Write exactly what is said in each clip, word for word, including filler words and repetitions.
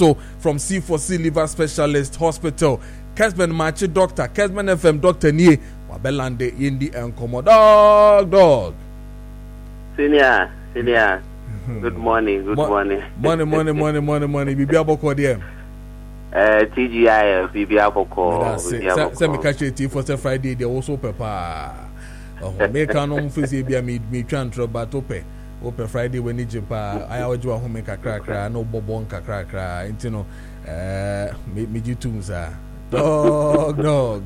So from C four C Liver Specialist Hospital, Kesman Machi Doctor, Kesman F M Doctor Nye, Wabelande Indi and Komo dog dog. Senior, senior. Good morning, good Mo- morning. Morning, morning, morning, morning, morning. Bibi aboko dem. Eh, T G I, Bibi aboko. Say me catch it for Friday. They also prepare. Oh, me can face be me me try and trouble but open. Open Friday when you jump. I always want to make a crack crack. No bobon crack crack. You know, eh, me me do too, sir. Dog, dog.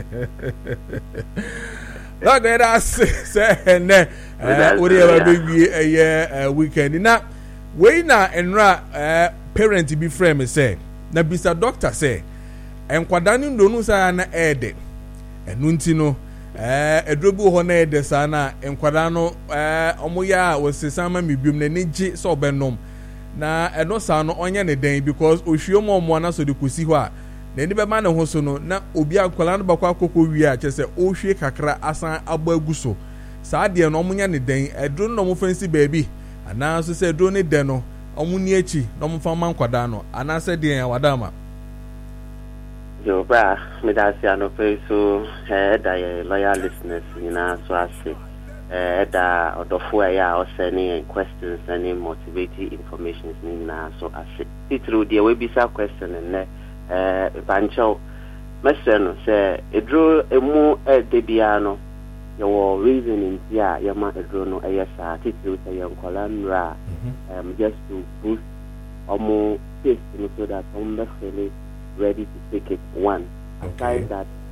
Look at us, say, and then, whatever baby a year weekend. Now, we now and ra parent to be friend, me say, na bisa doctor say, and Quadani don't say na ede, and Nuntino, eh, a drubu hone de sana, and Quadano, eh, Omoya was the summer me bim the niji so benom. Na, and no sound on any day because Oshiomo Mwana so the Kusiwa. Na ni be ma na ho so no na obi akwala no bakwa kokko wi a che se o hwe kakra asan abo aguso saa de no omunya ne den edro no mo fancy baby ana so se edro ne den no omuni echi no mo fa man kwada no ana se de wadama yo ba me da sia no fe so eh da ye loyal listeners ni na so ase eh da odofo ya o se ni questions any motivating information ni na so ase titru de we bisa question ne eh bancho meseno say edro emu e debiano your reasoning here yama edro no eyesa titu say yankolanra um just to boost omo taste so that I'm really ready to take it one. Okay. Aside that